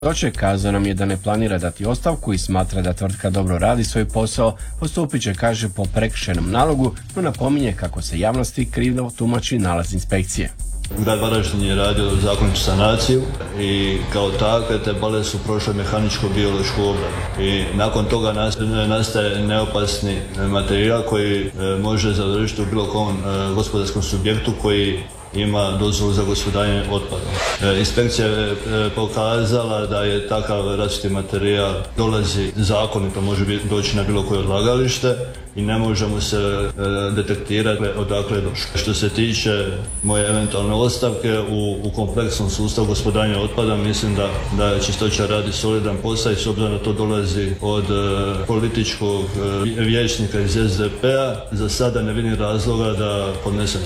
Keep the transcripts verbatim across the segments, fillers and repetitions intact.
Doček kazao nam je da ne planira dati ostavku i smatra da tvrtka dobro radi svoj posao, postupit će, kaže, po prekršajnom nalogu, no napominje kako se javnosti krivo tumači nalaz inspekcije. Grad Varaždin je radio zakonitu sanaciju i kao takve te bale su prošle mehaničko-biološku obradu. I nakon toga nastaje neopasni materijal koji može završiti u bilo kom gospodarskom subjektu koji ima dozvolu za gospodarenje otpadom. E, inspekcija je e, pokazala da je takav rasvjetni materijal dolazi zakonito, može biti, doći na bilo koje odlagalište i ne možemo se e, detektirati odakle je došlo. Što se tiče moje eventualne ostavke u, u kompleksnom sustavu gospodarenja otpada, mislim da, da Čistoća radi solidan posao i s obzirom da to dolazi od e, političkog e, vijećnika iz es de pe-a, za sada ne vidim razloga da podnesem.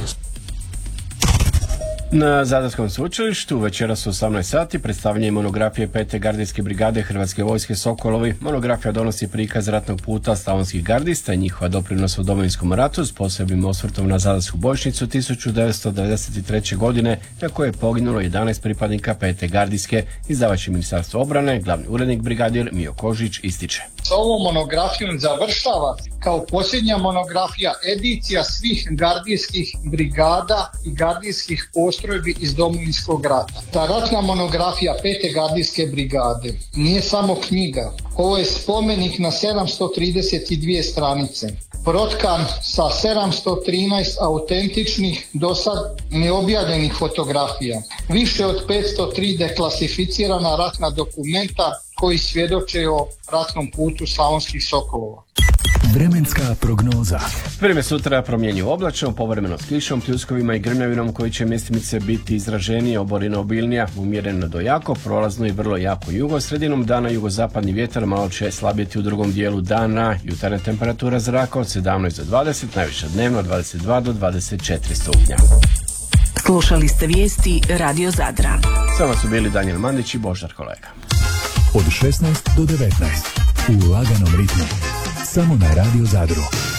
Na Zadarskom sveučilištu večeras u osamnaest sati predstavljanje monografije pete gardijske brigade Hrvatske vojske Sokolovi. Monografija donosi prikaz ratnog puta slavonskih gardista i njihova doprinos u Domovinskom ratu s posebnim osvrtom na Zadarsku bojišnicu tisuću devetsto devedeset treće. godine na kojoj je poginulo jedanaest pripadnika pete gardijske. Izdavač Ministarstva obrane, glavni urednik brigadir Mio Kožić ističe. S ovom monografijom završava kao posljednja monografija edicija svih gardijskih brigada i gardijskih postrojbi iz Domovinskog rata. Ta ratna monografija pete gardijske brigade nije samo knjiga. Ovo je spomenik na sedamsto trideset dvije stranice, protkan sa sedamsto trinaest autentičnih, dosad neobjavljenih fotografija, više od petsto tri deklasificirana ratna dokumenta koji svjedoče o ratnom putu slavonskih Sokolova. Vremenska prognoza. Vrijeme sutra promjenjivo oblačno, povremeno s kišom, pljuskovima i grmljavinom koji će mjestimice biti izraženije, oborina obilnija, umjereno do jako, prolazno i vrlo jako jugo. Sredinom dana jugozapadni vjetar malo će slabiti u drugom dijelu dana. Jutarnja temperatura zraka od sedamnaest do dvadeset, najviša dnevno dvadeset dva do dvadeset četiri stupnja. Slušali ste vijesti Radio Zadra. S vama su bili Danijel Mandić i Boždar Kolega. Od šesnaest do devetnaest u laganom ritmu. Samo na Radio Zadru.